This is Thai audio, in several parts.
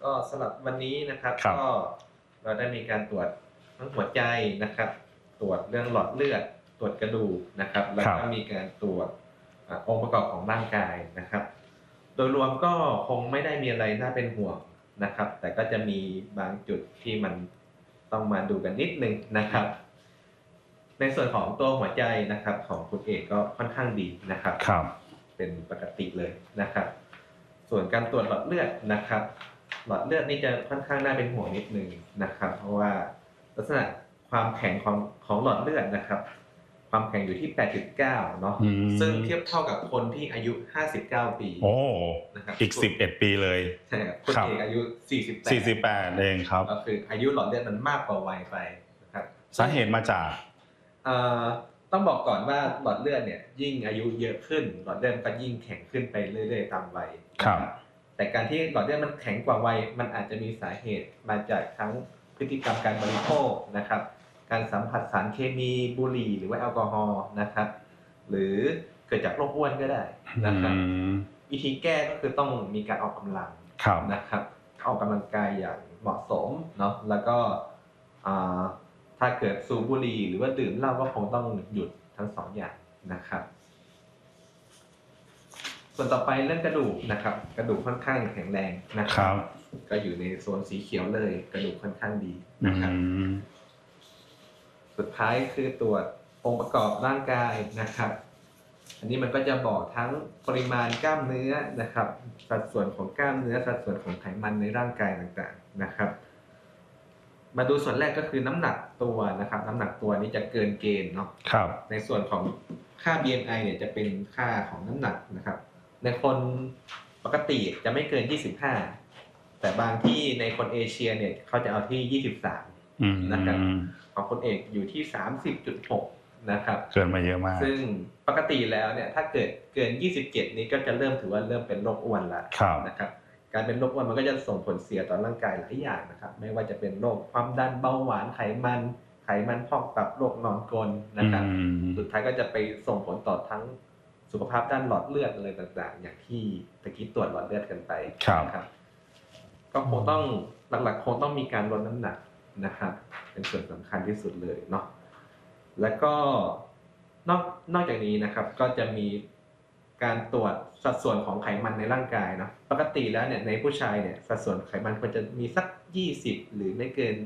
ก็สำหรับวันนี้นะครับก็เราได้มีการตรวจทั้งหัวใจนะครับตรวจเรื่องหลอดเลือดตรวจกระดูกนะครับแล้วก็มีการตรวจองค์ประกอบของร่างกายนะครับโดยรวมก็คงไม่ได้มีอะไรน่าเป็นห่วงนะครับแต่ก็จะมีบางจุดที่มันต้องมาดูกันนิดนึงนะครับในส่วนของตัวหัวใจนะครับของคุณเอกก็ค่อนข้างดีนะครับเป็นปกติเลยนะครับส่วนการตรวจหลอดเลือดนะครับหลอดเลือดนี่จะค่อนข้างน่าเป็นห่วงนิดนึงนะครับเพราะว่าลักษณะความแข็งของหลอดเลือดนะครับความแข็งอยู่ที่ 8.9 เนาะซึ่งเทียบเท่ากับคนที่อายุ59ปีโอ้นะครับอีก11ปีเลยใช่ครับคนเอกอายุ 48เองครับก็คืออายุหลอดเลือดมันมากกว่าวัยไปนะครับสาเหตุมาจากต้องบอกก่อนว่าหลอดเลือดเนี่ยยิ่งอายุเยอะขึ้นหลอดเลือดก็ยิ่งแข็งขึ้นไปเรื่อยๆตามวัยแต่การที่หลอดเลือดมันแข็งกว่าวัยมันอาจจะมีสาเหตุมาจากทั้งพฤติกรรมการบริโภคนะครับการสัมผัสสารเคมีบุหรี่หรือว่าแอลกอฮอล์นะครับหรือเกิดจากโรคอ้วนก็ได้นะครับวิธีแก้ก็คือต้องมีการออกกำลังนะครับออกกำลังกายอย่างเหมาะสมเนาะแล้วก็ถ้าเกิดสูบบุหรี่หรือว่าดื่มเหล้าก็คงต้องหยุดทั้งสองอย่างนะครับส่วนต่อไปเรื่องกระดูกนะครับกระดูกค่อนข้างแข็งแรงนะครับก็อยู่ในโซนสีเขียวเลยกระดูกค่อนข้างดีนะครับสุดท้ายคือตรวจองค์ประกอบร่างกายนะครับอันนี้มันก็จะบอกทั้งปริมาณกล้ามเนื้อนะครับสัดส่วนของกล้ามเนื้อสัดส่วนของไขมันในร่างกายต่างๆนะครับมาดูส่วนแรกก็คือน้ำหนักตัวนะครับน้ำหนักตัวนี้จะเกินเกณฑ์เนาะในส่วนของค่า BMI เนี่ยจะเป็นค่าของน้ำหนักนะครับในคนปกติจะไม่เกิน25แต่บางที่ในคนเอเชียเนี่ยเขาจะเอาที่23นะครับของคนเอกอยู่ที่ 30.6 นะครับเกินมาเยอะมากซึ่งปกติแล้วเนี่ยถ้าเกิดเกิน27นี้ก็จะเริ่มถือว่าเริ่มเป็นโรคอ้วนแล้วนะครับการเป็นโรคอ้วนมันก็จะส่งผลเสียต่อร่างกายหลายอย่างนะครับไม่ว่าจะเป็นโรคความดันเบาหวานไขมันพอกตับโรคนอนกรนนะครับสุดท้ายก็จะไปส่งผลต่อทั้งสุขภาพด้านหลอดเลือดอะไรต่างๆอย่างที่ตะกี้ตรวจหลอดเลือดกันไปนะครับก็คงต้องหลักๆคงต้องมีการลดน้ำหนักนะครับเป็นส่วนสำคัญที่สุดเลยเนาะแล้วก็นอกจากนี้นะครับก็จะมีการตรวจสัดส่วนของไขมันในร่างกายนะปกติแล้วเนี่ยในผู้ชายเนี่ยสัดส่วนไขมันควรจะมีสัก20หรือไม่เกิน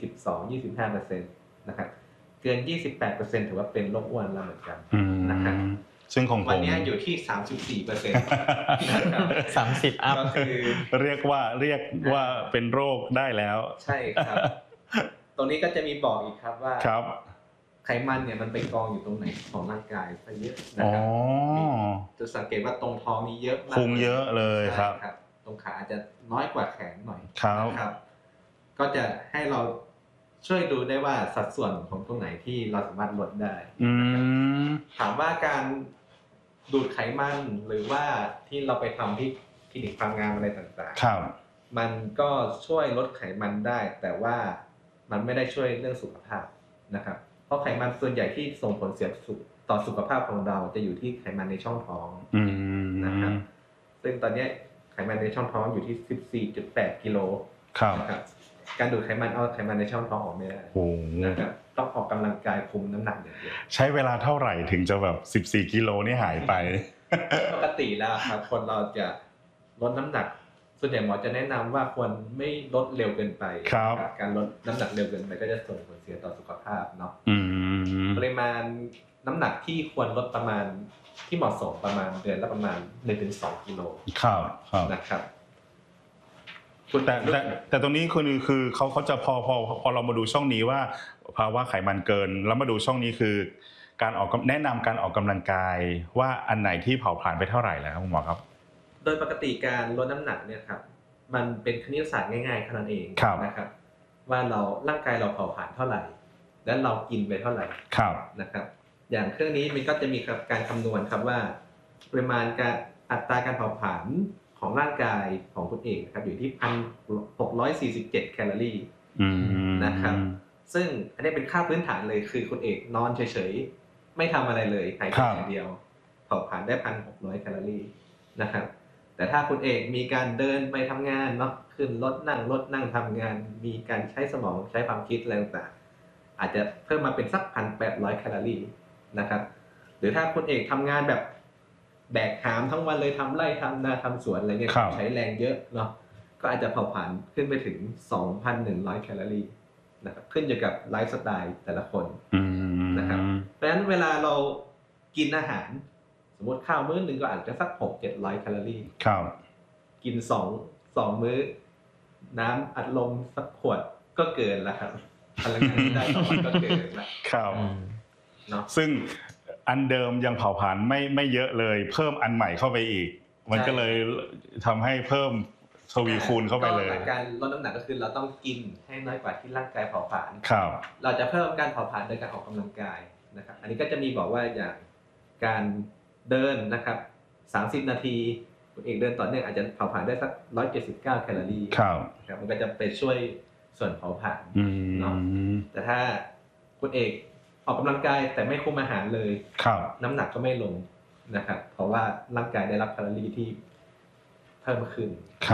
22-25% นะครับเกิน 28% ถือว่าเป็นโรคอ้วนแล้วเหมือนกันนะครับซึ่งของผมวันนี้อยู่ที่ 34% นะครับ 30อัพก็คือเรียกว่าเป็นโรคได้แล้วใช่ครับตรงนี้ก็จะมีบอกอีกครับว่าไขมันเนี่ยมันไปกองอยู่ตรงไหนของร่างกายซะเยอะนะครับจะสังเกตว่าตรงท้องนี้เยอะมากพุงเยอะเลยครับตรงขาอาจจะน้อยกว่าแขนหน่อยนะครับก็จะให้เราช่วยดูได้ว่าสัดส่วนของตรงไหนที่เราสามารถลดได้ถามว่าการดูดไขมันหรือว่าที่เราไปทำที่คลินิกความงามอะไรต่างๆมันก็ช่วยลดไขมันได้แต่ว่ามันไม่ได้ช่วยเรื่องสุขภาพนะครับเพราะไขมันส่วนใหญ่ที่ส่งผลเสียต่อสุขภาพของเราจะอยู่ที่ไขมันในช่องท้องนะครับซึ่งตอนนี้ไขมันในช่องท้องอยู่ที่ 14.8 กิโลนะครับการดูดไขมันเอาไขมันในช่องท้องออกไม่ได้นะครับต้องออกกำลังกายคุมน้ำหนักอย่างเดียวใช้เวลาเท่าไหร่ถึงจะแบบ14กิโลนี่หายไปปกติแล้วครับคนเราจะลดน้ำหนักส่วนใหญ่หมอจะแนะนำว่าควรไม่ลดเร็วเกินไปการลดน้ำหนักเร็วเกินไปก็จะส่งผลเสียต่อสุขภาพเนาะปริมาณน้ำหนักที่ควรลดประมาณที่เหมาะสมประมาณเดือนละประมาณ 1-2 กิโลนะครับแต่ตรงนี้คือเขาจะพอเรามาดูช่องนี้ว่าภาวะไขมันเกินแล้วมาดูช่องนี้คือการแนะนำการออกกำลังกายว่าอันไหนที่เผาผลาญไปเท่าไหร่แล้วครับคุณหมอครับโดยปกติการลดน้ำหนักเนี่ยครับมันเป็นคณิตศาสตร์ง่ายๆแค่นั้นเองนะครับว่าร่างกายเราเผาผลาญเท่าไหร่และเรากินไปเท่าไหร่นะครับอย่างเครื่องนี้มันก็จะมีการคำนวณครับว่าปริมาณอัตราการเผาผลาญของร่างกายของคุณเอกครับอยู่ที่ 1,647 แคลอรี่นะครับซึ่งอันนี้เป็นค่าพื้นฐานเลยคือคุณเอกนอนเฉยๆไม่ทำอะไรเลยหายใจอย่างเดียวเผาผลาญได้ 1,600 แคลอรี่นะครับแต่ถ้าคุณเอกมีการเดินไปทำงานเนาะขึ้นรถนั่งทำงานมีการใช้สมองใช้ความคิดอะไรต่างๆอาจจะเพิ่มมาเป็นสัก 1,800 แคลอรี่นะครับหรือถ้าคุณเอกทำงานแบบแบกหามทั้งวันเลยทำไร่ทำนาทำสวนอะไรเงี้ยใช้แรงเยอะเนาะก็อาจจะเผาผลาญขึ้นไปถึง 2,100 แคลอรี่นะครับขึ้นอยู่กับไลฟ์สไตล์แต่ละคนนะครับเพราะฉะนั้นเวลาเรากินอาหารสมมติข้าวมื้อนึงก็อาจจะสัก 600-700 แคลอรี่กิน2มื้อน้ำอัดลมสักขวดก็เกินแล้วครับพลังงานที่ได้ต่อวันก็เกินแล้วครับเนาะซึ่งอันเดิมยังเผาผลาญไม่เยอะเลยเพิ่มอันใหม่เข้าไปอีกมันก็เลยทำให้เพิ่มทวีคูณเข้าไปเลยการลดน้ำหนักก็คือเราต้องกินให้น้อยกว่าที่ร่างกายเผาผลาญเราจะเพิ่มการเผาผลาญโดยการออกกำลังกายนะครับอันนี้ก็จะมีบอกว่าอย่างการเดินนะครับ30นาทีคุณเอกเดินต่อเนื่องอาจจะเผาผลาญได้สัก179แคลอรี่ครับมันก็จะไปช่วยส่วนเผาผลาญเนาะแต่ถ้าคุณเอกออกกำลังกายแต่ไม่คุมอาหารเลยน้ำหนักก็ไม่ลงนะครับเพราะว่าร่างกายได้รับแคลอรี่ที่เพิ่มขึ้น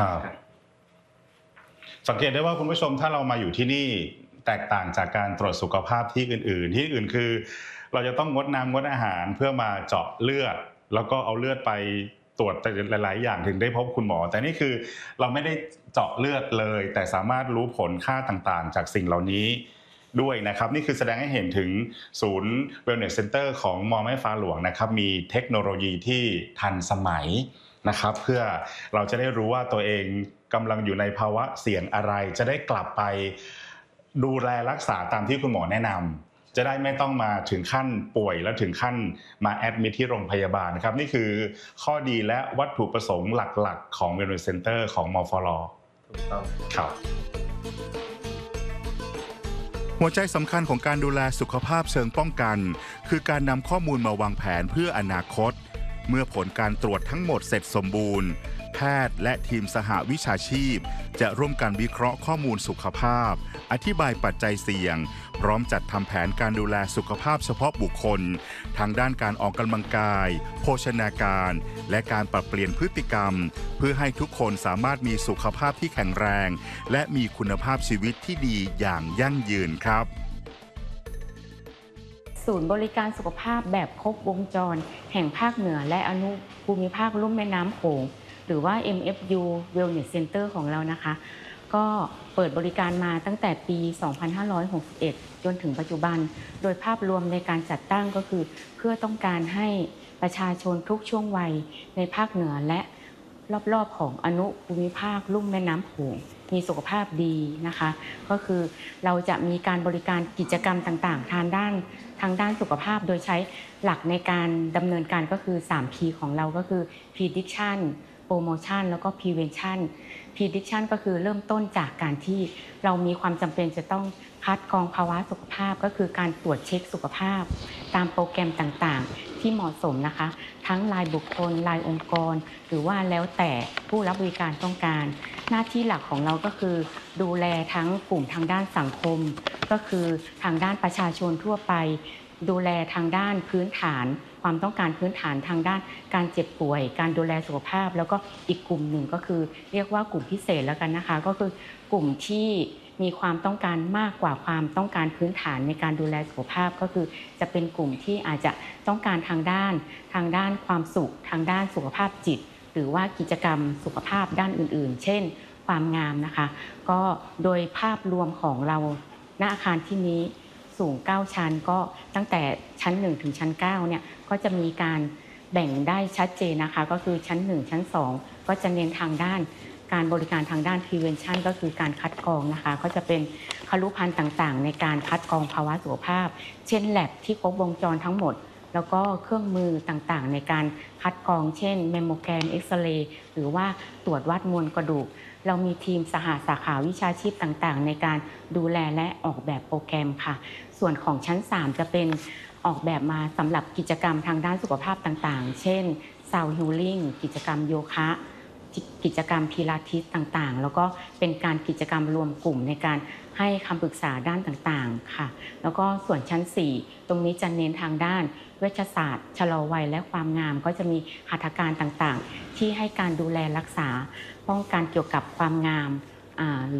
สังเกตได้ว่าคุณผู้ชมถ้าเรามาอยู่ที่นี่แตกต่างจากการตรวจสุขภาพที่อื่นคือเราจะต้องงดน้ำงดอาหารเพื่อมาเจาะเลือดแล้วก็เอาเลือดไปตรวจหลายๆอย่างถึงได้พบคุณหมอแต่นี่คือเราไม่ได้เจาะเลือดเลยแต่สามารถรู้ผลค่าต่างๆจากสิ่งเหล่านี้ด้วยนะครับนี่คือแสดงให้เห็นถึงศูนย์ Wellness Center ของมอแม่ฟ้าหลวงนะครับมีเทคโนโลยีที่ทันสมัยนะครับเพื่อเราจะได้รู้ว่าตัวเองกำลังอยู่ในภาวะเสี่ยงอะไรจะได้กลับไปดูแลรักษาตามที่คุณหมอแนะนำจะได้ไม่ต้องมาถึงขั้นป่วยแล้วถึงขั้นมาแอดมิทที่โรงพยาบาลนะครับนี่คือข้อดีและวัตถุประสงค์หลักๆของ Wellness Center ของมฟล. ถูกต้องครับหัวใจสำคัญของการดูแลสุขภาพเชิงป้องกันคือการนำข้อมูลมาวางแผนเพื่ออนาคตเมื่อผลการตรวจทั้งหมดเสร็จสมบูรณ์แพทย์และทีมสหวิชาชีพจะร่วมกันวิเคราะห์ข้อมูลสุขภาพอธิบายปัจจัยเสี่ยงพร้อมจัดทำแผนการดูแลสุขภาพเฉพาะบุคคลทางด้านการออกกำลังกายโภชนาการและการปรับเปลี่ยนพฤติกรรมเพื่อให้ทุกคนสามารถมีสุขภาพที่แข็งแรงและมีคุณภาพชีวิตที่ดีอย่างยั่งยืนครับศูนย์บริการสุขภาพแบบครบวงจรแห่งภาคเหนือและอนุภูมิภาคลุ่มแม่น้ำโขงหรือว่า MFU Wellness Center ของเรานะคะก็เปิดบริการมาตั้งแต่ปี 2561 จนถึงปัจจุบันโดยภาพรวมในการจัดตั้งก็คือเพื่อต้องการให้ประชาชนทุกช่วงวัยในภาคเหนือและรอบๆของอนุภูมิภาคลุ่มแม่น้ำโขงมีสุขภาพดีนะคะก็คือเราจะมีการบริการกิจกรรมต่างๆทางด้านสุขภาพโดยใช้หลักในการดำเนินการก็คือ 3P ของเราก็คือ Prediction Promotion แล้วก็ Prevention Prediction ก็คือเริ่มต้นจากการที่เรามีความจำเป็นจะต้องคัดกรองภาวะสุขภาพก็คือการตรวจเช็คสุขภาพตามโปรแกรมต่างๆที่เหมาะสมนะคะทั้งรายบุคคลรายองค์กรหรือว่าแล้วแต่ผู้รับบริการต้องการหน้าที่หลักของเราก็คือดูแลทั้งกลุ่มทางด้านสังคมก็คือทางด้านประชาชนทั่วไปดูแลทางด้านพื้นฐานความต้องการพื้นฐานทางด้านการเจ็บป่วยการดูแลสุขภาพแล้วก็อีกกลุ่มหนึ่งก็คือเรียกว่ากลุ่มพิเศษแล้วกันนะคะก็คือกลุ่มที่มีความต้องการมากกว่าความต้องการพื้นฐานในการดูแลสุขภาพก็คือจะเป็นกลุ่มที่อาจจะต้องการทางด้านความสุขทางด้านสุขภาพจิตหรือว่ากิจกรรมสุขภาพด้านอื่นๆเช่นความงามนะคะก็โดยภาพรวมของเราณอาคารที่นี้สูง9ชั้นก็ตั้งแต่ชั้น1ถึงชั้น9เนี่ยก็จะมีการแบ่งได้ชัดเจนนะคะก็คือชั้น1ชั้น2ก็จะเน้นทางด้านการบริการทางด้าน prevention ก็คือการคัดกรองนะคะก็จะเป็นครุภัณฑ์ต่างๆในการคัดกรองภาวะสุขภาพเช่นแลบที่ครบวงจรทั้งหมดแล้วก็เครื่องมือต่างๆในการคัดกรองเช่นแมมโมแกรมเอ็กซเรย์หรือว่าตรวจวัดมวลกระดูกเรามีทีมสหสาขาวิชาชีพต่างๆในการดูแลและออกแบบโปรแกรมค่ะส่วนของชั้น3จะเป็นออกแบบมาสำหรับกิจกรรมทางด้านสุขภาพต่างๆเช่นซาวด์ฮีลลิ่งกิจกรรมโยคะกิจกรรมพิลาทิสต่างๆแล้วก็เป็นการกิจกรรมรวมกลุ่มในการให้คำปรึกษาด้านต่างๆค่ะแล้วก็ส่วนชั้น4ตรงนี้จะเน้นทางด้านเวชศาสตร์ชะลอวัยและความงาม ก็จะมีหัตถการต่างๆ ที่ให้การดูแลรักษาป้องกันเกี่ยวกับความงาม